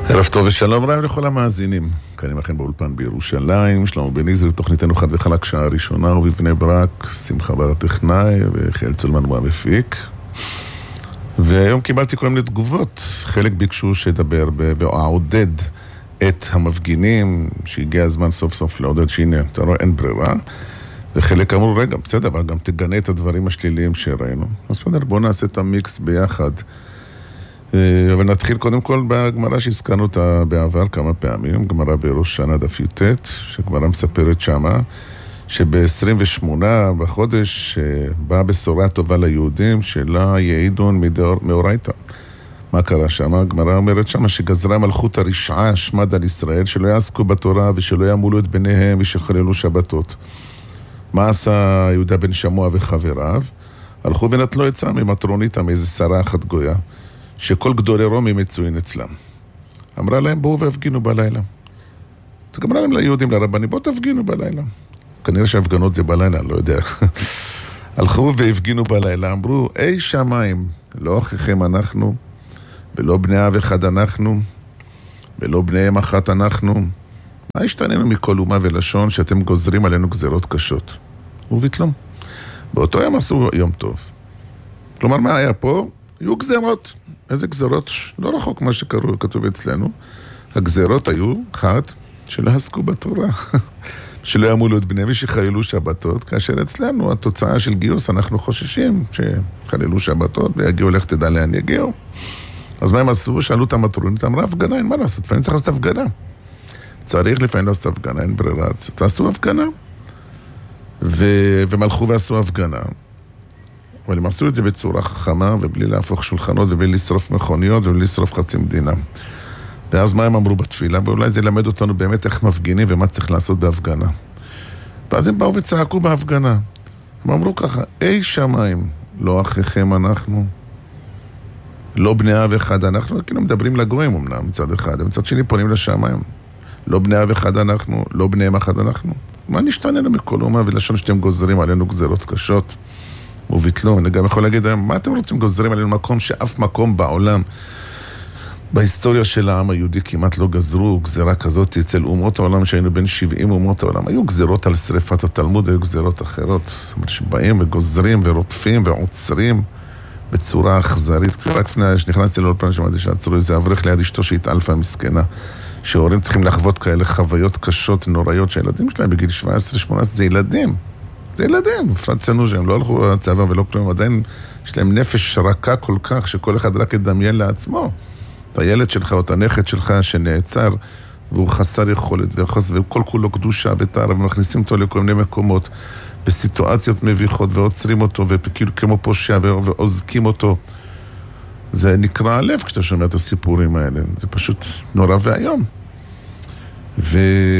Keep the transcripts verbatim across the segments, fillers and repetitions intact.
ערב טוב ושלום רב לכל המאזינים. כאן עמכם באולפן בירושלים, שלמה בניזרי, תוכניתנו חד וחלק שעה ראשונה, ובבני ברק, שמחה בר הטכנאי וחיאל צולמן הוא המפיק. והיום קיבלתי כל מיני תגובות. חלק ביקשו שדבר ואעודד את המפגינים, שהגיע הזמן סוף סוף לעודד, שהנה, אתה רואה, אין ברירה. וחלק אמרו, רגע, בסדר, אבל גם תגנה את הדברים השליליים שראינו. אז בואו נעשה את המיקס ביחד. אבל נתחיל קודם כל בגמרא שהזכרנו אותה בעבר כמה פעמים, גמרא בראש שנה דף י"ט, שגמרא מספרת שמה, שב-עשרים ושמונה בחודש באה בשורה טובה ליהודים שלה יעידון מאורייתא. מה קרה שמה? הגמרא אומרת שמה שגזרה מלכות הרשעה שמד על ישראל, שלא יעסקו בתורה ושלא ימולו את בניהם ושחרלו שבתות. מה עשה יהודה בן שמוע וחבריו? הלכו ונטלו עצה ממטרוניתא, מאיזה שרה אחת גויה, שכל גדולי רומי מצוין אצלם. אמרה להם, בואו והפגינו בלילה. אמרה להם ליהודים, לרבנים, בואו תפגינו בלילה. כנראה שהפגנות זה בלילה, אני לא יודע. הלכו והפגינו בלילה, אמרו, אי שמיים, לא אחיכם אנחנו, ולא בני אב אחד אנחנו, ולא בני אם אחת אנחנו. מה השתננו מכל אומה ולשון שאתם גוזרים עלינו גזרות קשות? וביטלו. באותו יום עשו יום טוב. כלומר, מה היה פה? היו גזרות. איזה גזרות? לא רחוק מה שכתוב אצלנו. הגזרות היו, אחת, שלא עסקו בתורה. שלא ימולו את בניהם ושחללו שבתות, כאשר אצלנו התוצאה של גיוס, אנחנו חוששים שחללו שבתות ויגיעו, לך תדע לאן יגיעו. אז מה הם עשו? שאלו את המטרונית, אמרה הפגנה, אין מה לעשות, לפעמים צריך לעשות הפגנה. צריך לפעמים לעשות הפגנה, אין ברירה. תעשו הפגנה. ו... ומלכו ועשו הפגנה. אבל הם עשו את זה בצורה חכמה, ובלי להפוך שולחנות, ובלי לשרוף מכוניות, ובלי לשרוף חצי מדינה. ואז מה הם אמרו בתפילה? ואולי זה ילמד אותנו באמת איך מפגינים, ומה צריך לעשות בהפגנה. ואז הם באו וצעקו בהפגנה. הם אמרו ככה, אי שמיים, לא אחיכם אנחנו, לא בני אב אחד אנחנו, כאילו מדברים לגויים אמנם מצד אחד, מצד שני פונים לשמיים. לא בני אב אחד אנחנו, לא בני אם אחד אנחנו. מה נשתננו מכל אומה ולשון שאתם גוזרים עלינו גזרות קשות? וביטלו, אני גם יכול להגיד היום, מה אתם רוצים גוזרים עלינו מקום שאף מקום בעולם, בהיסטוריה של העם היהודי כמעט לא גזרו גזרה כזאת אצל אומות העולם, שהיינו בין שבעים אומות העולם, היו גזרות על שריפת התלמוד, היו גזרות אחרות, זאת אומרת שבאים וגוזרים ורודפים ועוצרים בצורה אכזרית. רק לפני שנכנסתי לאולפן שמעתי שעצרו איזה אברך ליד אשתו שהתעלפה מסכנה, שההורים צריכים לחוות כאלה חוויות קשות, נוראיות, שהילדים שלהם בגיל שבע עשרה שמונה עשרה זה ילדים. זה ילדים, בפרט צנו שהם לא הלכו לצבא ולא כלום, עדיין יש להם נפש רכה כל כך שכל אחד רק ידמיין לעצמו. את הילד שלך או את הנכד שלך שנעצר והוא חסר יכולת וכל כולו קדושה בתאר ומכניסים אותו לכל מיני מקומות בסיטואציות מביכות ועוצרים אותו וכאילו כמו פושע ועוזקים אותו. זה נקרא הלב כשאתה שומע את הסיפורים האלה, זה פשוט נורא והיום. ו...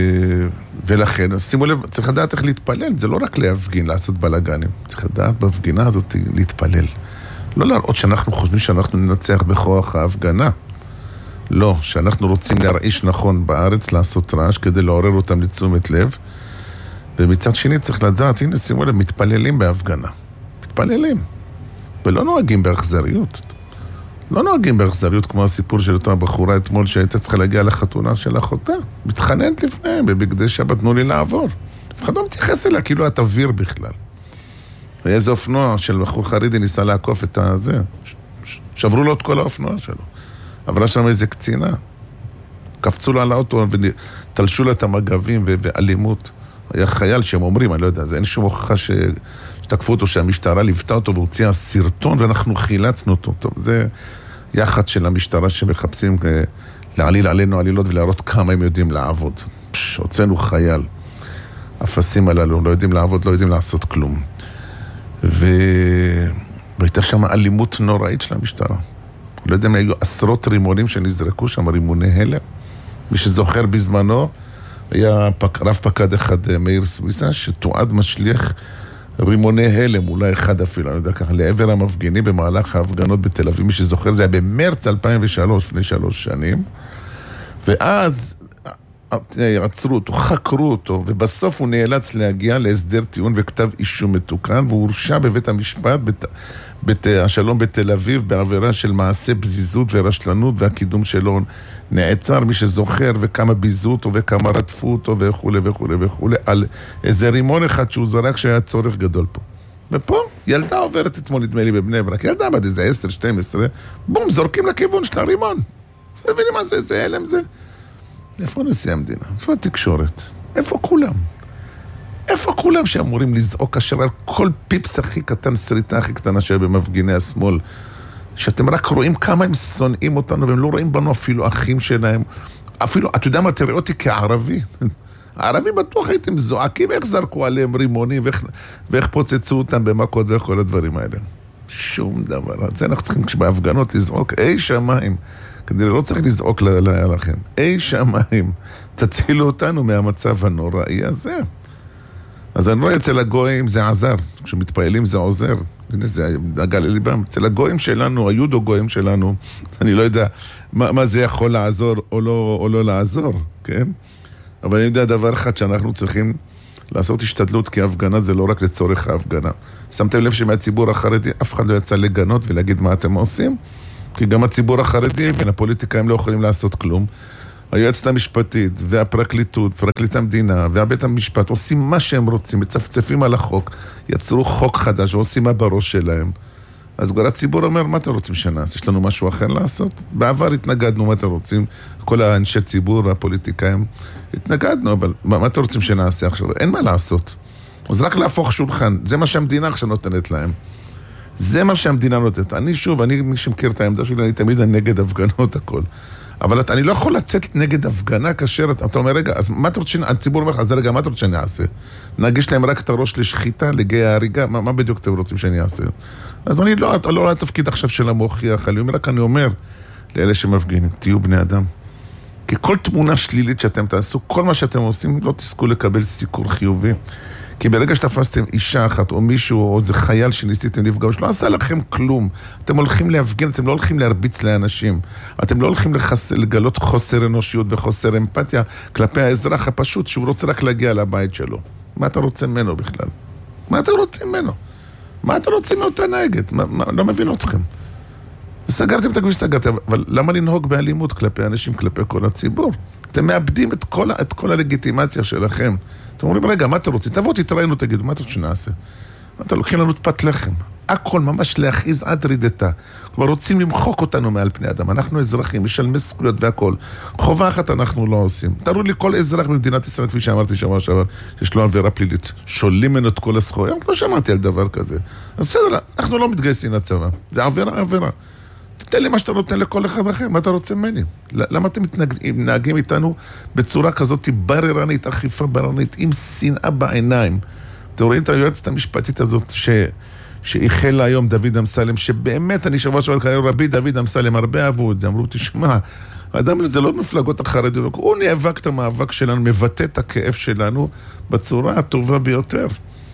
ולכן, שימו לב, צריך לדעת איך להתפלל, זה לא רק להפגין, לעשות בלגנים, צריך לדעת בהפגינה הזאת להתפלל. לא להראות שאנחנו חושבים שאנחנו ננצח בכוח ההפגנה. לא, שאנחנו רוצים להרעיש נכון בארץ, לעשות רעש כדי לעורר אותם לתשומת לב. ומצד שני צריך לדעת, הנה שימו לב, מתפללים בהפגנה. מתפללים. ולא נוהגים באכזריות. לא נוהגים באכזריות כמו הסיפור של אותה בחורה אתמול שהייתה צריכה להגיע לחתונה של אחותה. מתחננת לפניהם בבגדי שבת, תנו לי לעבור. אף אחד לא מתייחס אליה, כאילו את אוויר בכלל. היה איזה אופנוע של בחור חרדי ניסה לעקוף את הזה. שברו לו את כל האופנוע שלו. עברה שם איזה קצינה. קפצו לה על האוטו ותלשו לה את המגבים ואלימות. היה חייל שהם אומרים, אני לא יודע, זה אין שום הוכחה ש... שתקפו אותו, שהמשטרה ליוותה אותו והוציאה סרטון ואנחנו חילצנו אותו. טוב, זה יחד של המשטרה שמחפשים להעליל עלינו עלילות ולהראות כמה הם יודעים לעבוד. פש, הוצאנו חייל. אפסים הללו לא יודעים לעבוד, לא יודעים לעשות כלום. ו... והייתה שם אלימות נוראית של המשטרה. לא יודע אם היו עשרות רימונים שנזרקו שם, רימוני הלם. מי שזוכר בזמנו, היה פק... רב פקד אחד, מאיר סוויסה, שתועד משליח רימוני הלם, אולי אחד אפילו, אני יודע ככה, לעבר המפגינים במהלך ההפגנות בתל אביב. מי שזוכר, זה היה במרץ אלפיים ושלוש, לפני שלוש שנים. ואז עצרו אותו, חקרו אותו, ובסוף הוא נאלץ להגיע להסדר טיעון וכתב אישום מתוקן, והוא הורשע בבית המשפט, בת... בת... השלום בתל אביב, בעבירה של מעשה בזיזות ורשלנות, והקידום שלו נעצר, מי שזוכר, וכמה ביזו אותו, וכמה רדפו אותו, וכו' וכו' וכו', על איזה רימון אחד שהוא זרק שהיה צורך גדול פה. ופה ילדה עוברת אתמול, נדמה לי, בבני ברק, ילדה בת איזה עשר שתים עשרה, בום, זורקים לכיוון של הרימון. מבינים מה זה, זה אלם זה? איפה נשיא המדינה? איפה התקשורת? איפה כולם? איפה כולם שאמורים לזעוק אשר על כל פיפס הכי קטן, סריטה הכי קטנה שהיה במפגיני השמאל, שאתם רק רואים כמה הם שונאים אותנו, והם לא רואים בנו אפילו אחים שלהם. אפילו, אתה יודע מה, תראה אותי כערבי. הערבי בטוח הייתם זועקים, איך זרקו עליהם רימונים, ואיך, ואיך פוצצו אותם במכות וכל הדברים האלה. שום דבר. זה אנחנו צריכים בהפגנות לזעוק, אי שמיים. כדי לא צריך לזעוק לכם. אי שמיים, תצילו אותנו מהמצב הנוראי הזה. אז אני רואה אצל הגויים זה עזר, כשמתפעלים זה עוזר. הנה זה נגע לליבם. אצל הגויים שלנו, היודו גויים שלנו, אני לא יודע מה, מה זה יכול לעזור או לא, או לא לעזור, כן? אבל אני יודע דבר אחד שאנחנו צריכים לעשות השתדלות, כי ההפגנה זה לא רק לצורך ההפגנה. שמתם לב שמהציבור החרדי אף אחד לא יצא לגנות ולהגיד מה אתם עושים? כי גם הציבור החרדי והפוליטיקאים לא יכולים לעשות כלום. היועצת המשפטית והפרקליטות, פרקליט המדינה והבית המשפט עושים מה שהם רוצים, מצפצפים על החוק, יצרו חוק חדש ועושים מה בראש שלהם. אז כבר הציבור אומר, מה אתם רוצים שנעשה? יש לנו משהו אחר לעשות? בעבר התנגדנו, מה אתם רוצים? כל האנשי ציבור והפוליטיקאים התנגדנו, אבל מה, מה אתם רוצים שנעשה עכשיו? אין מה לעשות. אז רק להפוך שולחן, זה מה שהמדינה עכשיו נותנת להם. זה מה שהמדינה נותנת. אני שוב, אני מי שמכיר את העמדה שלי, אני תמיד נגד הפגנות הכל. אבל אני לא יכול לצאת נגד הפגנה כאשר אתה אומר, רגע, אז מה אתה רוצה, הציבור אומר לך, אז רגע, מה אתה רוצה שאני אעשה? נגיש להם רק את הראש לשחיטה, לגיא ההריגה, מה, מה בדיוק אתם רוצים שאני אעשה? אז אני לא, לא רואה תפקיד עכשיו של המוכיח, אני אומר, רק אני אומר לאלה שמפגינים, תהיו בני אדם. כי כל תמונה שלילית שאתם תעשו, כל מה שאתם עושים, לא תזכו לקבל סיקור חיובי. כי ברגע שתפסתם אישה אחת או מישהו או איזה חייל שניסיתם לפגוש, לא עשה לכם כלום. אתם הולכים להפגין, אתם לא הולכים להרביץ לאנשים. אתם לא הולכים לחס... לגלות חוסר אנושיות וחוסר אמפתיה כלפי האזרח הפשוט שהוא רוצה רק להגיע לבית שלו. מה אתה רוצה ממנו בכלל? מה אתה רוצה ממנו? מה אתה רוצה מאותה נהגת? מה, מה, לא מבין אתכם. סגרתם את הכביש, סגרתם, אבל למה לנהוג באלימות כלפי אנשים, כלפי כל הציבור? אתם מאבדים את כל, את כל הלגיטימציה שלכם. אתם אומרים, רגע, מה אתה רוצה? תבוא, תתראינו, תגידו, מה אתה רוצה שנעשה? אתה לוקחים לנו את פת לחם. הכל ממש להכיז עד רידתה. כבר רוצים למחוק אותנו מעל פני אדם. אנחנו אזרחים, משלמי זכויות והכל. חובה אחת אנחנו לא עושים. תראו לי כל אזרח במדינת ישראל, כפי שאמרתי שבוע שעבר, שיש לו עבירה פלילית. שולים ממנו את כל הזכויות. לא שמעתי על דבר כזה. אז בסדר, אנחנו לא מתגייסים לצבא. זה עבירה, עבירה. תתן לי מה שאתה נותן לכל אחד אחר, מה אתה רוצה ממני? למה אתם מתנהגים איתנו בצורה כזאת בררנית, אכיפה בררנית, עם שנאה בעיניים? אתם רואים את היועצת המשפטית הזאת ש... שהחלה היום דוד אמסלם, שבאמת אני שבוע שבוע כאלה, רבי דוד אמסלם, הרבה אהבו את זה, אמרו, תשמע, האדם הזה לא מפלגות החרדיות, הוא נאבק את המאבק שלנו, מבטא את הכאב שלנו בצורה הטובה ביותר.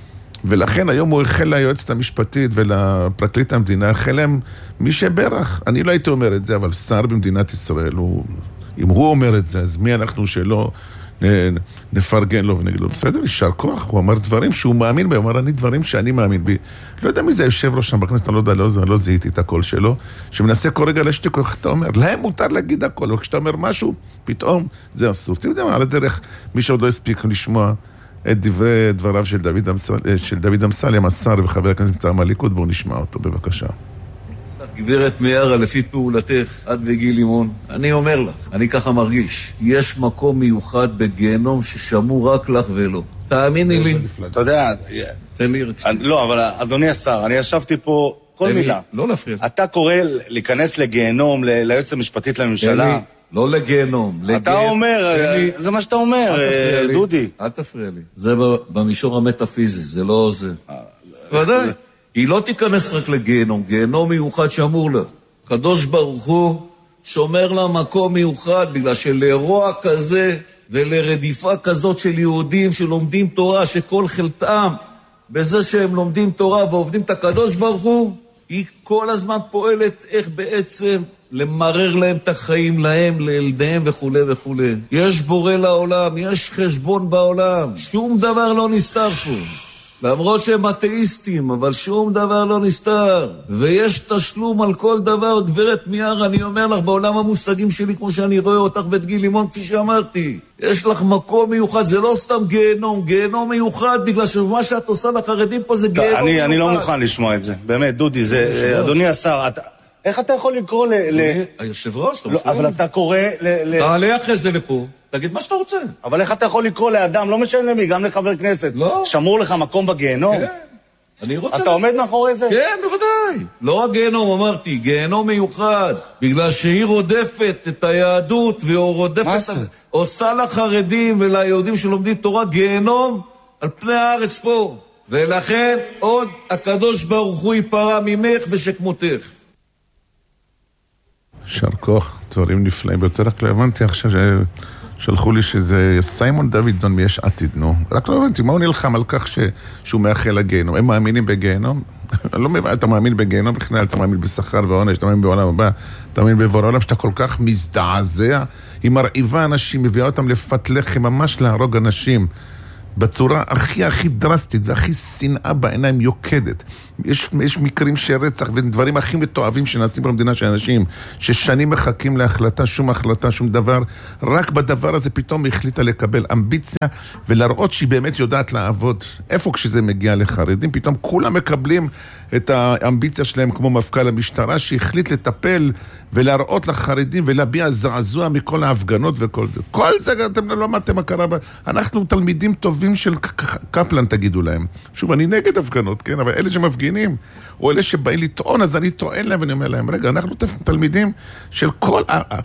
ולכן היום הוא החל ליועצת המשפטית ולפרקליט המדינה, החל להם מי שברך. אני לא הייתי אומר את זה, אבל שר במדינת ישראל, הוא, אם הוא אומר את זה, אז מי אנחנו שלא נפרגן לו ונגיד לו, בסדר, יישר כוח, הוא אמר דברים שהוא מאמין בי, הוא אמר, אני דברים שאני מאמין בי. לא יודע מי זה יושב ראש שם בכנסת, אני לא יודע, לא, לא זיהיתי את הקול שלו, שמנסה כל רגע להשתיק, איך אתה אומר, להם מותר להגיד הכל, וכשאתה אומר משהו, פתאום זה אסור. אתם יודעים, על הדרך, מי שעוד לא הספיק לשמוע את דברי דבריו של דוד אמסלם, של דוד אמסלם, השר וחבר הכנסת מטעם הליכוד, בואו נשמע אותו, בבקשה. גברת מיארה, לפי פעולתך, את וגיל לימון, אני אומר לך, אני ככה מרגיש, יש מקום מיוחד בגיהנום ששמור רק לך ולא. תאמיני לי. אתה יודע, תן לי רק... לא, אבל אדוני השר, אני ישבתי פה כל מילה. לא להפריע. אתה קורא להיכנס לגיהנום, ליועצת המשפטית לממשלה. לא לגיהנום. אתה אומר, זה מה שאתה אומר, דודי. אל תפריע לי. זה במישור המטאפיזי, זה לא זה. ודאי. היא לא תיכנס רק לגיהנום, גיהנום מיוחד שאמור לה. קדוש ברוך הוא שומר לה מקום מיוחד, בגלל שלרוע כזה ולרדיפה כזאת של יהודים שלומדים תורה, שכל חלטם בזה שהם לומדים תורה ועובדים את הקדוש ברוך הוא, היא כל הזמן פועלת איך בעצם למרר להם את החיים, להם, לילדיהם וכו' וכו'. יש בורא לעולם, יש חשבון בעולם. שום דבר לא נסתר פה. למרות שהם אתאיסטים, אבל שום דבר לא נסתר. ויש תשלום על כל דבר, גברת מיארה, אני אומר לך, בעולם המושגים שלי, כמו שאני רואה אותך ואת גיל לימון, כפי שאמרתי, יש לך מקום מיוחד, זה לא סתם גיהנום, גיהנום מיוחד, בגלל שמה שאת עושה לחרדים פה זה גיהנום אני, מיוחד. אני לא מוכן לשמוע את זה, באמת, דודי, זה, אדוני השר, אתה, איך אתה יכול לקרוא ל... ל... היושב ראש, אתה לא, אבל אתה קורא ל... תעלה אחרי זה לפה. תגיד מה שאתה רוצה. אבל איך אתה יכול לקרוא לאדם, לא משנה למי, גם לחבר כנסת, לא. שמור לך מקום בגיהנום? כן, אני רוצה... אתה עומד מאחורי זה? כן, בוודאי. לא רק גיהנום, אמרתי, גיהנום מיוחד, בגלל שהיא רודפת את היהדות, והיא רודפת... עושה לחרדים וליהודים שלומדים תורה גיהנום על פני הארץ פה. ולכן עוד הקדוש ברוך הוא ייפרע ממך ושכמותך. שר כוח, דברים נפלאים ביותר, רק לא הבנתי עכשיו ששלחו לי שזה סיימון דוידזון מיש עתיד, נו. רק לא הבנתי, מה הוא נלחם על כך ש... שהוא מאחל לגיהנום? הם מאמינים בגיהנום? לא מבין, אתה מאמין בגיהנום בכלל, אתה מאמין בשכר ועונש, אתה מאמין בעולם הבא, אתה מאמין בבורא עולם שאתה כל כך מזדעזע, היא מרעיבה אנשים, מביאה אותם לפת לחם, ממש להרוג אנשים. בצורה הכי הכי דרסטית והכי שנאה בעיניים יוקדת. יש, יש מקרים של רצח ודברים הכי מתועבים שנעשים במדינה של אנשים ששנים מחכים להחלטה, שום החלטה, שום דבר. רק בדבר הזה פתאום החליטה לקבל אמביציה ולהראות שהיא באמת יודעת לעבוד. איפה כשזה מגיע לחרדים? פתאום כולם מקבלים את האמביציה שלהם כמו מפכ"ל המשטרה שהחליט לטפל ולהראות לחרדים ולהביע זעזוע מכל ההפגנות וכל זה. כל זה אתם לא למדתם מה קרה. אנחנו תלמידים טובים של קפלן תגידו להם. שוב, אני נגד הפגנות, כן? אבל אלה שמפגינים, או אלה שבאים לטעון, אז אני טוען להם ואני אומר להם, רגע, אנחנו תלמידים של כל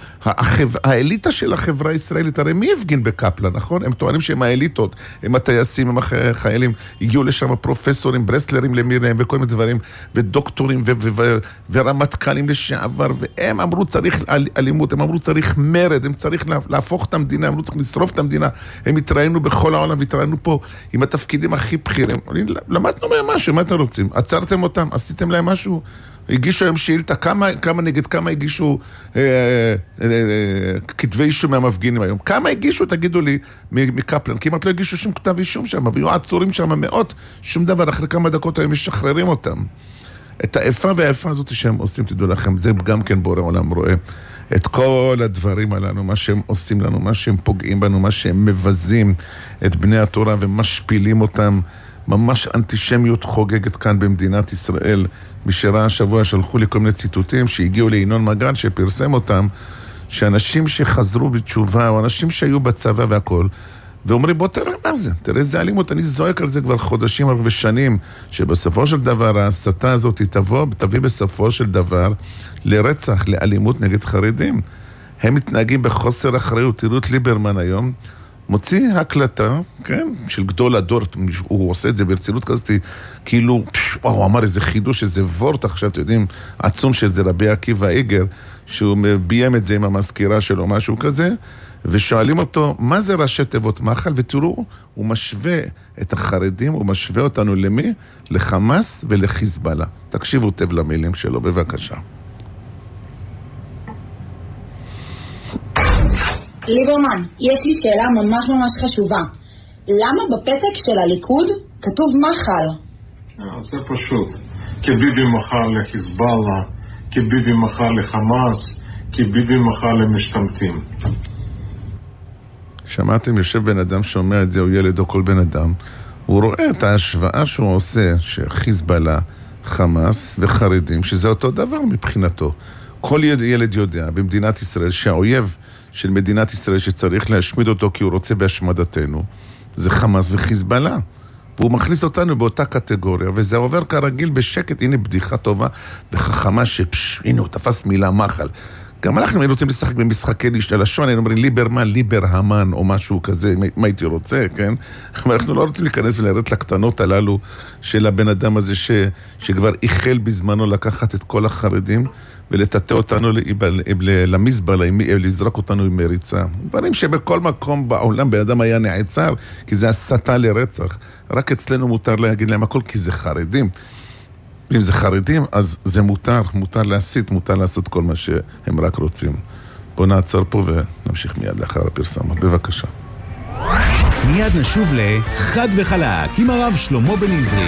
האליטה של החברה הישראלית. הרי מי הפגין בקפלן, נכון? הם טוענים שהם האליטות, הם הטייסים, הם החיילים, הגיעו לשם פרופסורים, ברסלרים למיניהם וכל מיני דברים, ודוקטורים ורמטכ"לים לשעבר, והם אמרו צריך אלימות, הם אמרו צריך מרד, הם צריך להפוך את המדינה, הם אמרו צריך לשרוף את המדינה, הם התראינו בכל העולם, התראינו פה עם התפקידים הכי בכירים. למדנו מהם משהו, מה אתם רוצים? עצרתם אותם? עשיתם להם משהו? הגישו היום שאילתה, כמה, כמה נגד כמה הגישו אה, אה, אה, כתבי אישום מהמפגינים היום? כמה הגישו, תגידו לי, מקפלן? כמעט לא הגישו שום כתב אישום שם, והיו עצורים שם מאות, שום דבר, אחרי כמה דקות היום משחררים אותם. את האיפה והאיפה הזאת שהם עושים, תדעו לכם, זה גם כן בורא עולם רואה. את כל הדברים הללו, מה שהם עושים לנו, מה שהם פוגעים בנו, מה שהם מבזים את בני התורה ומשפילים אותם, ממש אנטישמיות חוגגת כאן במדינת ישראל. משראה השבוע שלחו לי כל מיני ציטוטים שהגיעו לינון מגל שפרסם אותם, שאנשים שחזרו בתשובה, או אנשים שהיו בצבא והכל, ואומרים בוא תראה מה זה, תראה איזה אלימות, אני זועק על זה כבר חודשים ושנים, שבסופו של דבר ההסתה הזאת תבוא, תביא בסופו של דבר לרצח, לאלימות נגד חרדים. הם מתנהגים בחוסר אחריות. תראו את ליברמן היום, מוציא הקלטה, כן, של גדול הדור, הוא עושה את זה ברצינות כזאת, כאילו, הוא אמר איזה חידוש, איזה וורט, עכשיו אתם יודעים, עצום שזה רבי עקיבא איגר, שהוא ביים את זה עם המזכירה שלו, משהו כזה, ושואלים אותו, מה זה ראשי תיבות מחל? ותראו, הוא משווה את החרדים, הוא משווה אותנו למי? לחמאס ולחיזבאללה. תקשיבו טוב למילים שלו, בבקשה. ליברמן, יש לי שאלה ממש ממש חשובה. למה בפתק של הליכוד כתוב מחל? זה פשוט. כי ביבי מחל לחיזבאללה, כי ביבי מחל לחמאס, כי ביבי מחל למשתמטים. שמעתם, יושב בן אדם שומע את זה, או ילד או כל בן אדם, הוא רואה את ההשוואה שהוא עושה, שחיזבאללה, חמאס וחרדים, שזה אותו דבר מבחינתו. כל ילד יודע במדינת ישראל שהאויב של מדינת ישראל שצריך להשמיד אותו כי הוא רוצה בהשמדתנו, זה חמאס וחיזבאללה. והוא מכניס אותנו באותה קטגוריה, וזה עובר כרגיל בשקט. הנה בדיחה טובה וחכמה שפש, הנה הוא תפס מילה מחל. גם אנחנו היינו רוצים לשחק במשחקי לשון, היינו אומרים ליברמן, ליברהמן או משהו כזה, מה הייתי רוצה, כן? אבל אנחנו לא רוצים להיכנס ולראות לקטנות הללו של הבן אדם הזה ש, שכבר איחל בזמנו לקחת את כל החרדים ולטטא אותנו למזבלה, לזרוק אותנו עם מריצה. דברים שבכל מקום בעולם בן אדם היה נעצר, כי זה הסתה לרצח. רק אצלנו מותר להגיד להם הכל, כי זה חרדים. אם זה חרדים, אז זה מותר, מותר להסית, מותר לעשות כל מה שהם רק רוצים. בואו נעצור פה ונמשיך מיד לאחר הפרסומת. בבקשה. מיד נשוב לחד וחלק עם הרב שלמה בן עזרי.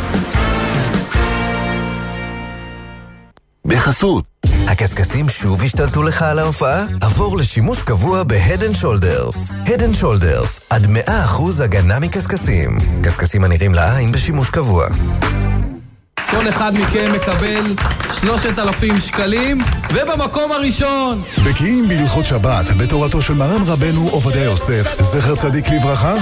בחסות. הקסקסים שוב השתלטו לך על ההופעה? עבור לשימוש קבוע ב-Head and Shoulders. Head and Shoulders, עד מאה אחוז הגנה מקסקסים. קסקסים הנראים לעין בשימוש קבוע. כל אחד מכם מקבל שלושת אלפים שקלים, ובמקום הראשון. בקיאים בהלכות שבת, בתורתו של מרן רבנו עובדיה יוסף, זכר צדיק לברכה.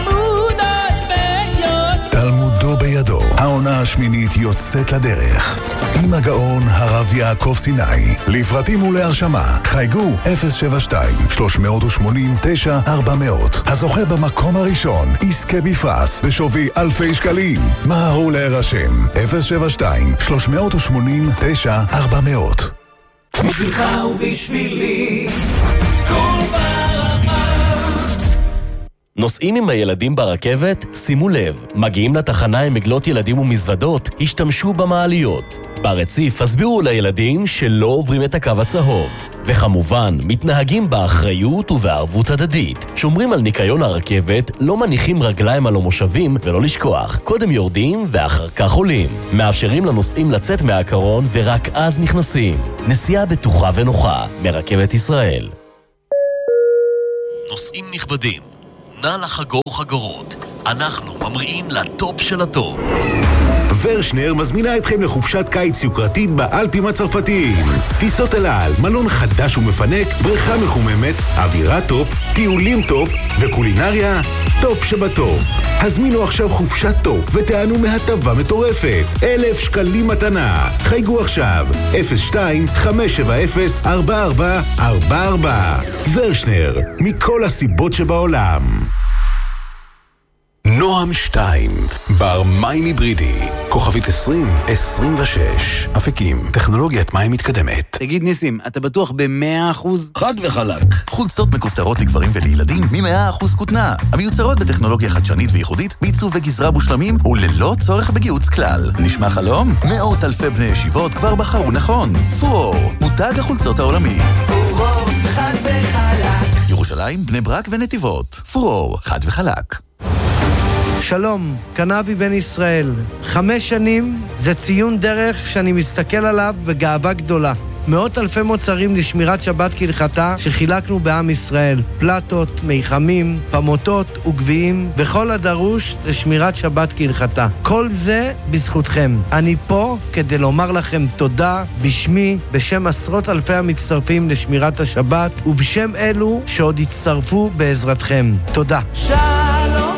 תלמודו בידו. העונה השמינית יוצאת לדרך. עם הגאון הרב יעקב סיני. לפרטים ולהרשמה חייגו אפס שבע שתיים שלוש שמונים תשע ארבע מאות. הזוכה במקום הראשון יזכה בפרס בשווי אלפי שקלים. מהרו להירשם אפס שבע שתיים שלוש שמונים תשע ארבע מאות. בשבילך ובשבילי כל ברמה. נוסעים עם הילדים ברכבת? שימו לב, מגיעים לתחנה עם מגלות ילדים ומזוודות, השתמשו במעליות. ברציף הסבירו לילדים שלא עוברים את הקו הצהוב. וכמובן, מתנהגים באחריות ובערבות הדדית. שומרים על ניקיון הרכבת, לא מניחים רגליים על המושבים ולא לשכוח. קודם יורדים ואחר כך עולים. מאפשרים לנוסעים לצאת מהקרון ורק אז נכנסים. נסיעה בטוחה ונוחה מרכבת ישראל. נוסעים נכבדים, נא לחגור חגורות. אנחנו ממריאים לטופ של הטופ. ורשנר מזמינה אתכם לחופשת קיץ יוקרתית באלפים הצרפתיים. טיסות אל על, מלון חדש ומפנק, בריכה מחוממת, אווירה טופ, טיולים טופ וקולינריה טופ שבטופ. הזמינו עכשיו חופשת טופ ותענו מהטבה מטורפת. אלף שקלים מתנה. חייגו עכשיו אפס שתיים חמש שבע אפס ארבע ארבע ארבע ארבע. ורשנר, מכל הסיבות שבעולם. נועם שתיים, בר מים היברידי, כוכבית עשרים עשרים ושש, אפיקים, טכנולוגיית מים מתקדמת. תגיד ניסים, אתה בטוח ב-מאה אחוז? חד וחלק. חולצות מכופתרות לגברים ולילדים מ-מאה אחוז כותנה. המיוצרות בטכנולוגיה חדשנית וייחודית, בעיצוב וגזרה מושלמים וללא צורך בגיהוץ כלל. נשמע חלום? מאות אלפי בני ישיבות כבר בחרו נכון. פורור, מותג החולצות העולמי. פורור, חד וחלק. ירושלים, בני ברק ונתיבות. פורור, חד וחלק. שלום, קנאבי בן ישראל. חמש שנים זה ציון דרך שאני מסתכל עליו בגאווה גדולה. מאות אלפי מוצרים לשמירת שבת כהלכתה שחילקנו בעם ישראל. פלטות, מיחמים, פמוטות וגביעים וכל הדרוש לשמירת שבת כהלכתה. כל זה בזכותכם. אני פה כדי לומר לכם תודה בשמי, בשם עשרות אלפי המצטרפים לשמירת השבת ובשם אלו שעוד יצטרפו בעזרתכם. תודה. שלום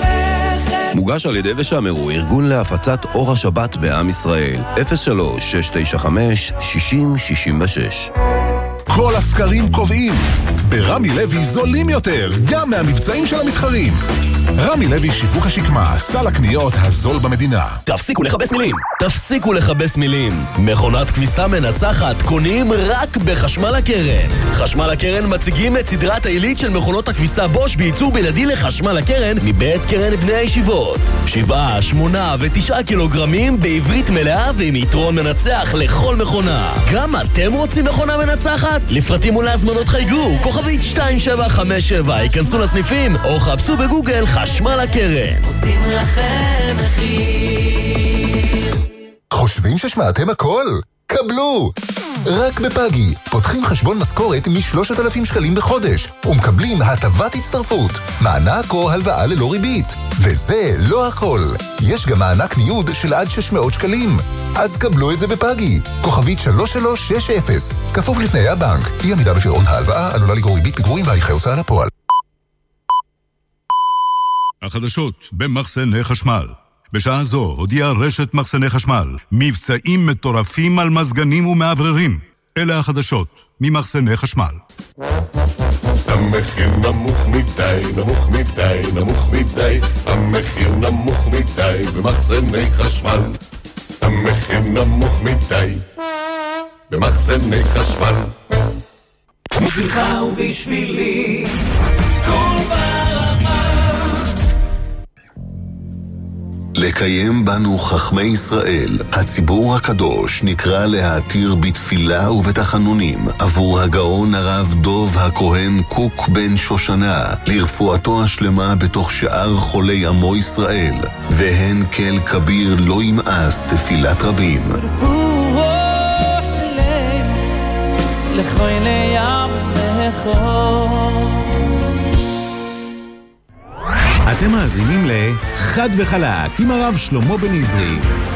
מוגש על ידי ושמרו, ארגון להפצת אור השבת בעם ישראל. אפס שלוש שש תשע חמש שישים שישים ושש. כל הסקרים קובעים, ברמי לוי זולים יותר, גם מהמבצעים של המתחרים. רמי לוי שיווק השקמה, סל הקניות הזול במדינה. תפסיקו לחבש מילים, תפסיקו לחבש מילים. מכונת כביסה מנצחת קונים רק בחשמל הקרן. חשמל הקרן מציגים את סדרת העילית של מכונות הכביסה בוש בייצור בלעדי לחשמל הקרן מבית קרן בני הישיבות. שבעה, שמונה ותשעה קילוגרמים בעברית מלאה ועם יתרון מנצח לכל מכונה. גם אתם רוצים מכונה מנצחת? לפרטים ולהזמנות חייגו, כוכבית שתיים שבע חמש שבע, ייכנסו לסניפים או חפשו בגוגל חשמל הקרן. עושים לכם מחיר. חושבים ששמעתם הכל? קבלו! רק בפאגי פותחים חשבון משכורת מ-שלושת אלפים שקלים בחודש ומקבלים הטבת הצטרפות, מענק או הלוואה ללא ריבית. וזה לא הכל, יש גם מענק ניוד של עד שש מאות שקלים. אז קבלו את זה בפאגי, כוכבית שלוש שלוש שש אפס, כפוף לתנאי הבנק. אי עמידה בפירעון ההלוואה עלולה לגרור ריבית פיגורים והליכי הוצאה לפועל. החדשות במחסני חשמל. בשעה זו הודיעה רשת מחסני חשמל מבצעים מטורפים על מזגנים ומעבררים. אלה החדשות ממחסני חשמל. המחיר נמוך מדי, נמוך מדי, נמוך מדי. המחיר נמוך מדי במחסני חשמל. המחיר נמוך מדי במחסני חשמל. בשבילך ובשבילי כל ברמה. לקיים בנו חכמי ישראל. הציבור הקדוש נקרא להתיר בתפילה ובתחנונים עבור הגאון הרב דוב הכהן קוק בן שושנה, לרפואתו השלמה בתוך שאר חולי עמו ישראל, והן כל כביר לא ימאס תפילת רבים. רפואו שלם לחולי עמך. אתם מאזינים לחד וחלק עם הרב שלמה בן עזרי.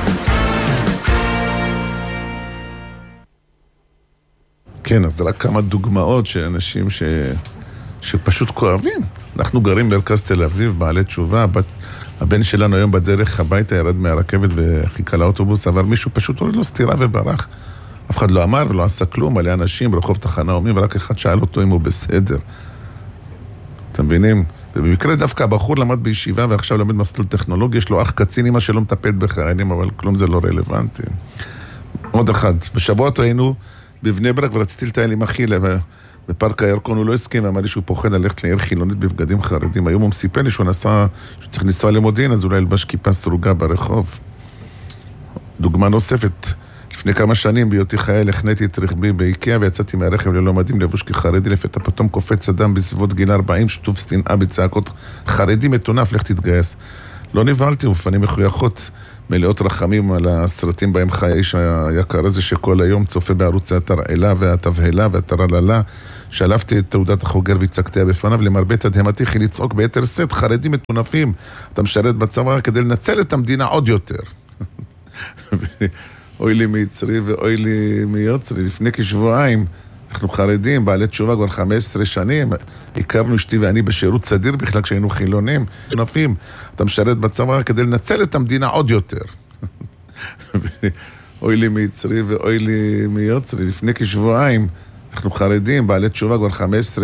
כן, אז זה רק כמה דוגמאות שאנשים ש... שפשוט כואבים. אנחנו גרים במרכז תל אביב, בעלי תשובה, הבת... הבן שלנו היום בדרך הביתה ירד מהרכבת וחיכה לאוטובוס, אבל מישהו פשוט הוריד לו סתירה וברח. אף אחד לא אמר ולא עשה כלום, מלא אנשים ברחוב תחנה הומים, ורק אחד שאל אותו אם הוא בסדר. אתם מבינים? ובמקרה דווקא הבחור למד בישיבה ועכשיו למד מסלול טכנולוגי, יש לו אח קצין אמא שלא מטפל בחיילים, אבל כלום זה לא רלוונטי. עוד אחד, בשבועות ראינו בבני ברק ורציתי לטייל עם אחי בפארק הירקון, הוא לא הסכים, ואמר לי שהוא פוחד ללכת לעיר חילונית בבגדים חרדים. היום הוא מסיפר לי שהוא נסע, שהוא צריך לנסוע למודיעין, אז אולי ילבש כיפה סרוגה ברחוב. דוגמה נוספת, לפני כמה שנים בהיותי חייל החניתי את רכבי באיקאה ויצאתי מהרכב ללא מדים לבוש כחרדי, לפתע פתאום קופץ אדם בסביבות גיל ארבעים, שטוף שנאה בצעקות, חרדי מטונף, לך תתגייס. לא נבהלתי, ופנים מחויכות מלאות רחמים על הסרטים בהם חי האיש היקר הזה שכל היום צופה בערוצי התרעלה והתבהלה והתרללה. שלפתי את תעודת החוגר והצגתיה בפניו, למרבה תדהמתי התחיל לצעוק ביתר שאת, חרדים מטונפים, אתה משרת בצבא כדי לנצל את המדינה עוד יותר. אוי לי מיצרי ואוי לי מיוצרי. לפני כשבועיים אנחנו חרדים, בעלי תשובה כבר חמש עשרה שנים, הכרנו אשתי ואני בשירות סדיר בכלל כשהיינו חילונים, נפים, אתה משרת בצבא כדי לנצל את המדינה עוד יותר. אוי לי מיצרי ואוי לי מיוצרי. לפני כשבועיים אנחנו חרדים, בעלי תשובה כבר חמש עשרה